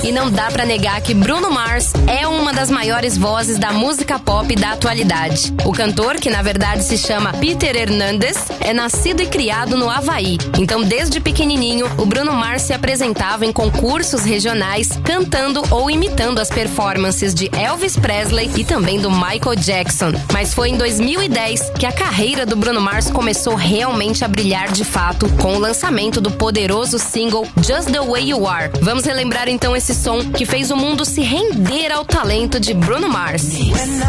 E não dá pra negar que Bruno Mars é uma das maiores vozes da música pop da atualidade. O cantor, que na verdade se chama Peter Hernandez, é nascido e criado no Havaí. Então, desde pequenininho, o Bruno Mars se apresentava em concursos regionais, cantando ou imitando as performances de Elvis Presley e também do Michael Jackson. Mas foi em 2010 que a carreira do Bruno Mars começou realmente a brilhar de fato, com o lançamento do poderoso single Just the Way You Are. Vamos relembrar então esse som que fez o mundo se render ao talento de Bruno Mars.